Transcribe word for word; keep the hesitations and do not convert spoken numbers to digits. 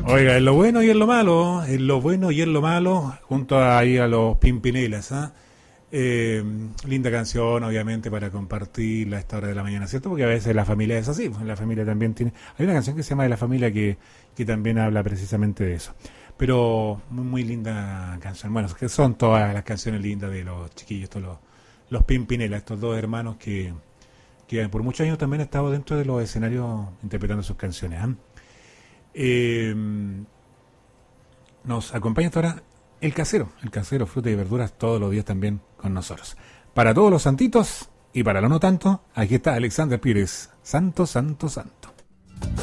Oiga, en lo bueno y en lo malo, en lo bueno y en lo malo, junto ahí a los Pimpinelas, ¿ah? Eh, linda canción, obviamente, para compartirla a esta hora de la mañana, ¿cierto? Porque a veces la familia es así, pues, la familia también tiene... Hay una canción que se llama De la Familia que, que también habla precisamente de eso. Pero muy, muy linda canción. Bueno, que son todas las canciones lindas de los chiquillos, estos, los, los Pimpinela, estos dos hermanos que, que por muchos años también han estado dentro de los escenarios interpretando sus canciones. ¿eh? Eh, nos acompaña hasta ahora el casero, el casero, fruta y verduras todos los días también con nosotros. Para todos los santitos y para los no tanto, aquí está Alexander Pires. Santo, santo, santo.